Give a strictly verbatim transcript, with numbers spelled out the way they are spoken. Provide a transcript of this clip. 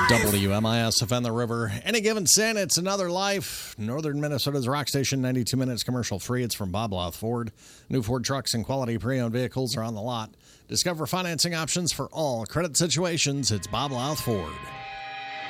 W M I S F N the River. Any given sin, it's another life. Northern Minnesota's Rock Station, ninety-two minutes commercial free. It's from Bob Louth Ford. New Ford trucks and quality pre-owned vehicles are on the lot. Discover financing options for all credit situations. It's Bob Louth Ford.